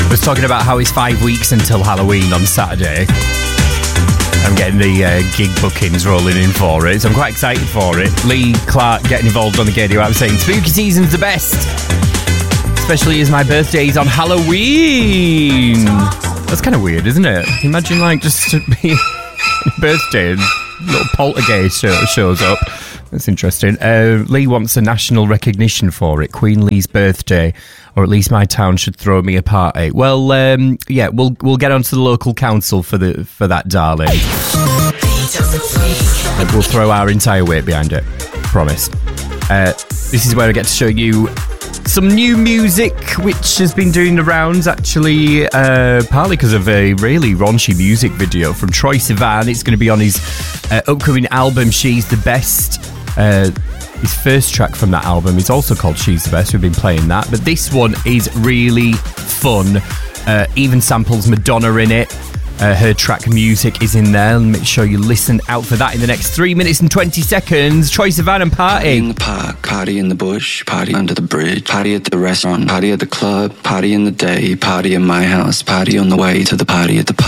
was talking about how it's 5 weeks until Halloween on Saturday. I'm getting the gig bookings rolling in for it, so I'm quite excited for it. Lee Clark getting involved on the radio. I'm saying spooky season's the best, especially as my birthday is on Halloween. That's kind of weird, isn't it? Imagine like just to be birthday and little poltergeist shows up. That's interesting. Lee wants a national recognition for it. Queen Lee's birthday, or at least my town should throw me a party. Well, yeah, we'll get onto the local council for that, darling. And we'll throw our entire weight behind it. Promise. This is where I get to show you some new music which has been doing the rounds, actually, partly because of a really raunchy music video from Troye Sivan. It's going to be on his upcoming album, She's the Best. His first track from that album is also called She's the Best. We've been playing that, but this one is really fun. Even samples Madonna in it. Her track Music is in there, and make sure you listen out for that in the next 3 minutes and 20 seconds. Troye Sivan and Party. In the park, party in the bush, party under the bridge, party at the restaurant, party at the club, party in the day, party in my house, party on the way to the party at the park.